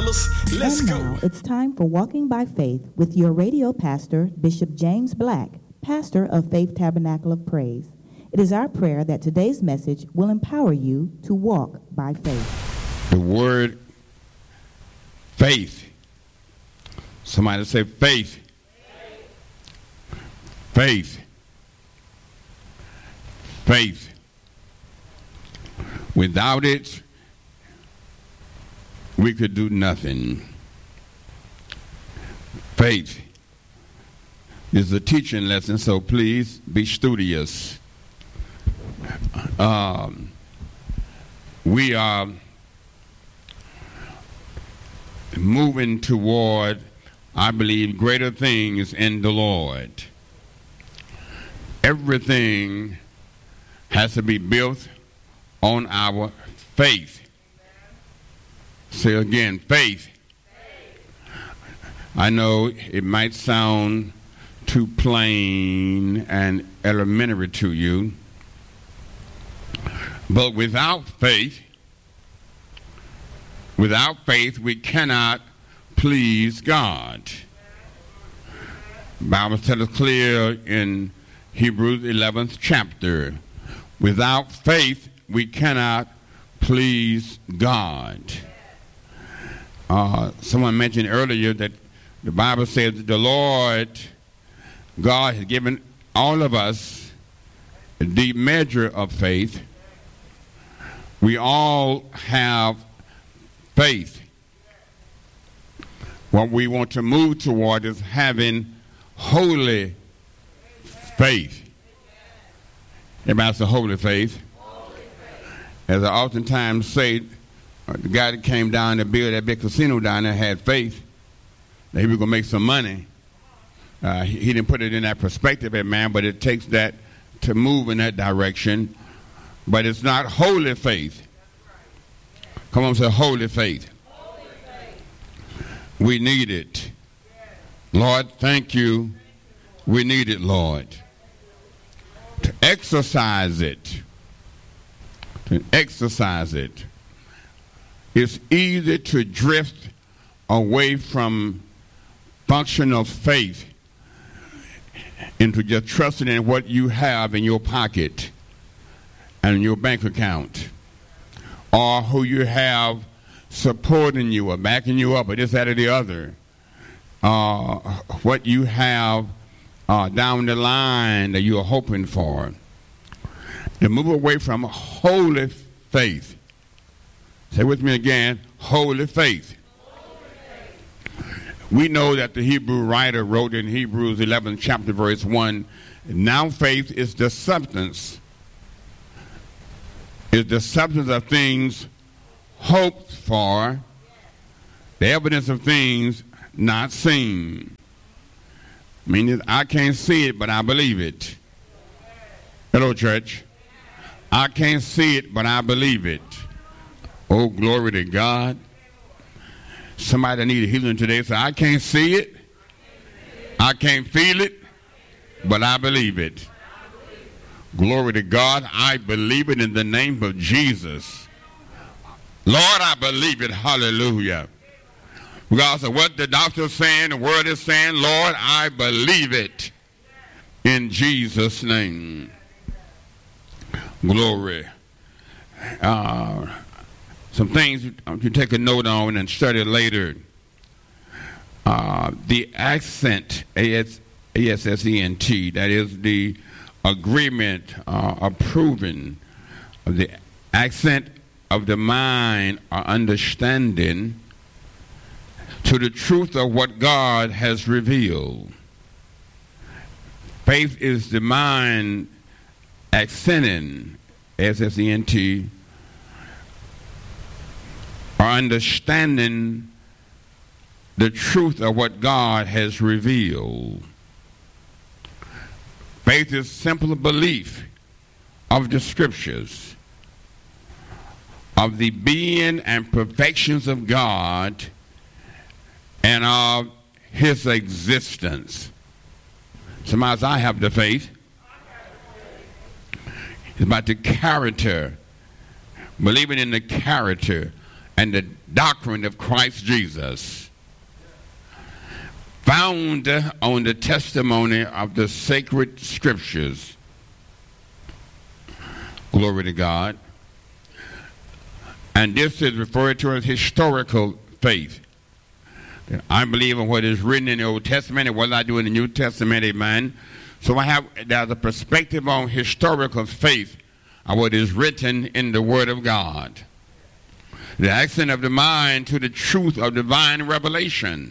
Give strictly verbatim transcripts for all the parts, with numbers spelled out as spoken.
fellas. Let's and go. Now it's time for Walking by Faith with your radio pastor, Bishop James Black, pastor of Faith Tabernacle of Praise. It is our prayer that today's message will empower you to walk by faith. The word faith. Somebody say faith. Faith. Faith. Without it, we could do nothing. Faith is a teaching lesson, so please be studious. Um, we are moving toward, I believe, greater things in the Lord. Everything has to be built on our faith. Say again, faith. I know it might sound too plain and elementary to you, but without faith, without faith, we cannot please God. The Bible tells us clear in Hebrews eleventh chapter, without faith, we cannot please God. Uh, someone mentioned earlier that the Bible says that the Lord God has given all of us a deep measure of faith. We all have faith. What we want to move toward is having holy faith. Everybody say holy faith. As I oftentimes say, uh, the guy that came down to build that big casino down there had faith that he was going to make some money. Uh, he, he didn't put it in that perspective, man, but it takes that to move in that direction. But it's not holy faith. Come on, say holy faith. Holy faith. We need it. Lord, thank you. We need it, Lord. To exercise it. To exercise it. It's easy to drift away from functional faith into just trusting in what you have in your pocket and in your bank account, or who you have supporting you or backing you up or this, that, or the other. Uh, what you have uh, down the line that you are hoping for. To move away from holy faith. Say with me again, holy faith. Holy faith. We know that the Hebrew writer wrote in Hebrews eleventh chapter verse one, now faith is the substance, is the substance of things hoped for, the evidence of things not seen. Meaning I can't see it, but I believe it. Hello, church. I can't see it, but I believe it. Oh, glory to God. Somebody that needed healing today said, I can't see it, I can't feel it, but I believe it. Glory to God. I believe it in the name of Jesus. Lord, I believe it. Hallelujah. Because of what the doctor's saying, the word is saying, Lord, I believe it in Jesus' name. Glory. Uh, some things you take a note on and study later. Uh, the accent, A S S E N T, that is the agreement, uh, approving of the accent of the mind or understanding to the truth of what God has revealed. Faith is the mind accenting, S S E N T, or understanding the truth of what God has revealed. Faith is simple belief of the scriptures, of the being and perfections of God, and of his existence. Somebody says, I have the faith. It's about the character, believing in the character and the doctrine of Christ Jesus, found on the testimony of the sacred scriptures. Glory to God. And this is referred to as historical faith. I believe in what is written in the Old Testament and what I do in the New Testament, amen. So I have, there's a perspective on historical faith of what is written in the Word of God. The accent of the mind to the truth of divine revelation,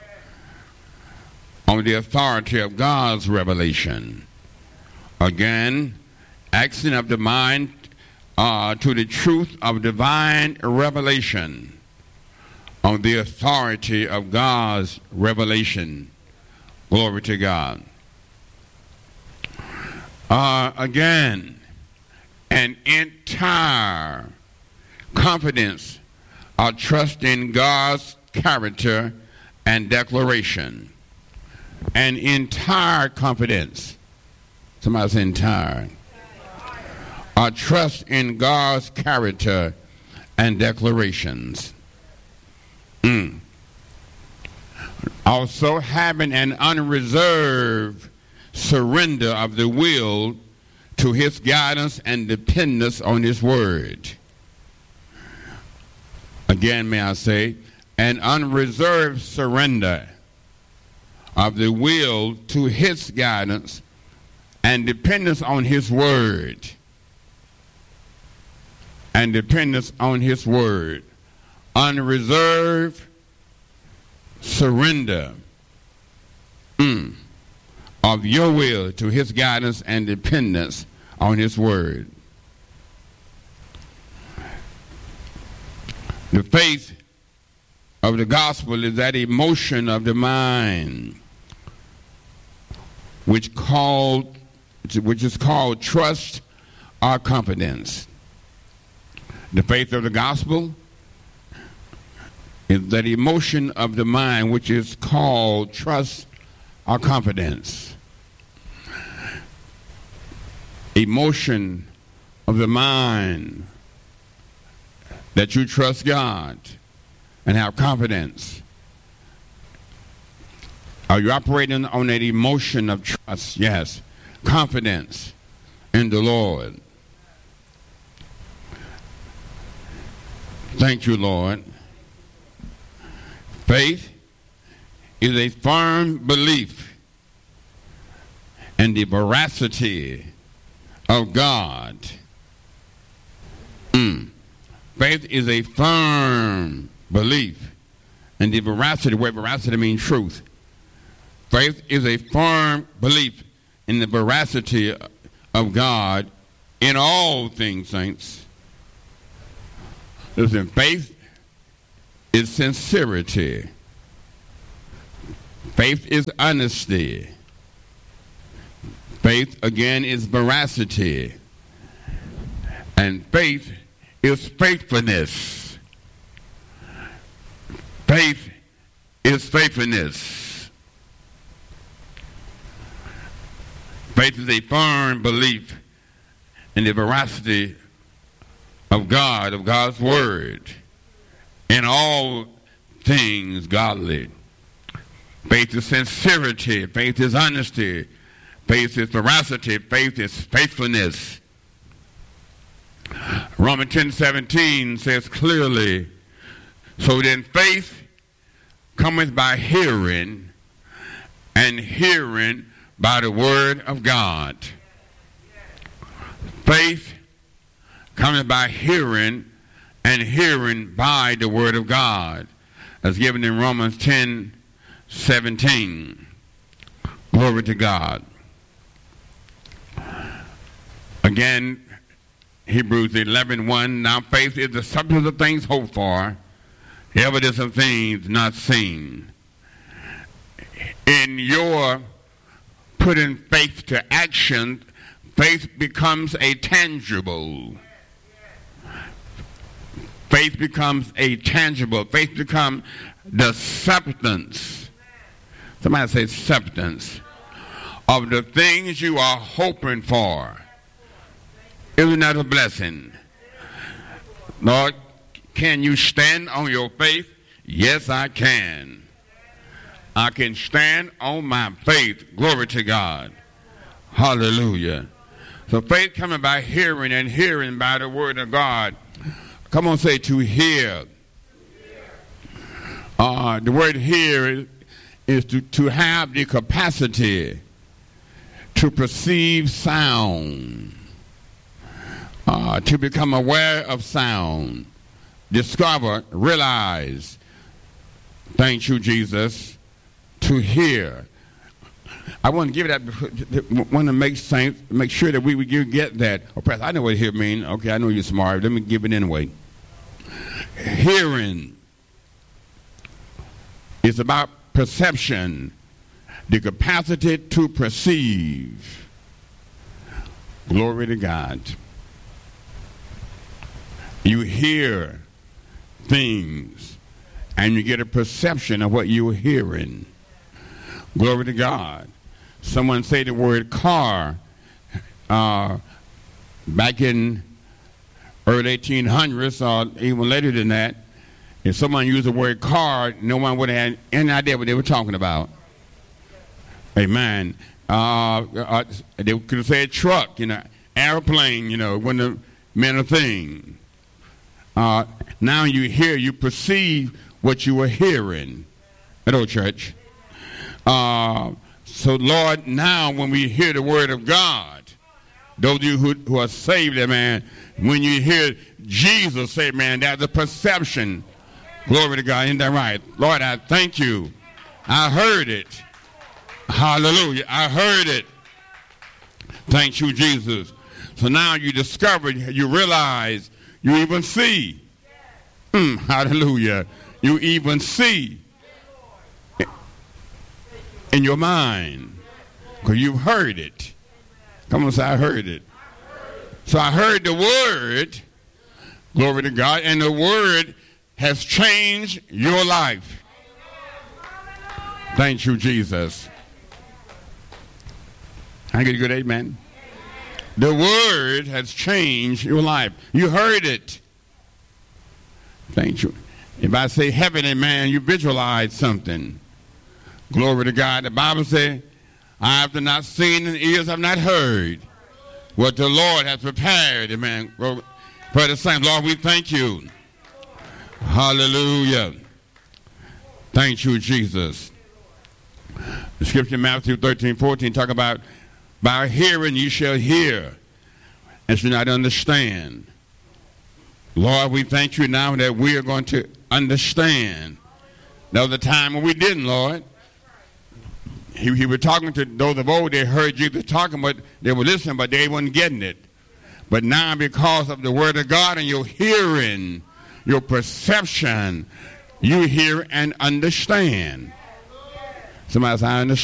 on the authority of God's revelation. Again, accent of the mind uh, to the truth of divine revelation, on the authority of God's revelation. Glory to God. Uh, again, an entire confidence or trust in God's character and declaration. An entire confidence. Somebody say entire. Or trust in God's character and declarations. Mm. Also having an unreserved surrender of the will to his guidance and dependence on his word. Again, may I say, an unreserved surrender of the will to his guidance and dependence on his word. And dependence on his word. Unreserved surrender mm, of your will to his guidance and dependence on his word. The faith of the gospel is that emotion of the mind which called which is called trust or confidence. The faith of the gospel is that emotion of the mind which is called trust or confidence. Emotion of the mind that you trust God and have confidence. Are you operating on that emotion of trust? Yes. Confidence in the Lord. Thank you, Lord. Faith is a firm belief in the veracity of God. Mm. Faith is a firm belief in the veracity, where veracity means truth. Faith is a firm belief in the veracity of God in all things, saints. Listen, faith is sincerity. Faith is honesty. Faith, again, is veracity. And faith is faithfulness. Faith is faithfulness. Faith is a firm belief in the veracity of God, of God's word, in all things godly. Faith is sincerity. Faith is honesty. Faith is veracity. Faith is faithfulness. Romans ten seventeen says clearly, so then faith cometh by hearing, and hearing by the word of God. Faith cometh by hearing, and hearing by the word of God, as given in Romans ten seventeen. Glory to God. Again, Hebrews eleven one. Now faith is the substance of things hoped for, the evidence of things not seen. In your putting faith to action, faith becomes a tangible. Faith becomes a tangible. Faith becomes the substance. Somebody say substance of the things you are hoping for. Isn't that a blessing? Lord, Can you stand on your faith? Yes, I can. I can stand on my faith. Glory to God. Hallelujah. So faith coming by hearing, and hearing by the word of God. Come on, say to hear. Uh, the word hear is, is to, to have the capacity to perceive sound, uh, to become aware of sound, discover, realize, thank you, Jesus, to hear. I want to give that, want to make saints, make sure that we would get that. Oh, Pastor, I know what hear means. Okay, I know you're smart. Let me give it anyway. Hearing is about perception, the capacity to perceive. Glory to God. You hear things, and you get a perception of what you're hearing. Glory to God. Someone say the word car. Uh, back in early eighteen hundreds, or even later than that, if someone used the word car, no one would have had any idea what they were talking about. Amen. Uh, uh, they could have said truck, you know, airplane, you know, when the meant a thing. Uh, now you hear, you perceive what you were hearing. Hello, church. Uh, so, Lord, now when we hear the word of God, those of you who, who are saved, man, when you hear Jesus say, man, that's a perception. Glory to God. Isn't that right? Lord, I thank you. I heard it. Hallelujah. I heard it. Thank you, Jesus. So now you discover, you realize, you even see. Mm, hallelujah. You even see in your mind, because you've heard it. Come on, say, I heard it. So I heard the word, glory to God, and the word has changed your life. Thank you, Jesus. I get a good amen. The word has changed your life. You heard it. Thank you. If I say heaven, amen, you visualize something. Glory to God. The Bible says, I have not seen and ears have not heard what the Lord has prepared, amen. For the saints, Lord, we thank you. Hallelujah. Thank you, Jesus. The scripture in Matthew thirteen, fourteen talk about, by hearing you shall hear and shall not understand. Lord, we thank you now that we are going to understand. There was a time when we didn't, Lord. He, he was talking to those of old, they heard Jesus talking, but they were listening, but they weren't getting it. But now because of the word of God and your hearing, your perception, you hear and understand. Somebody says, I understand.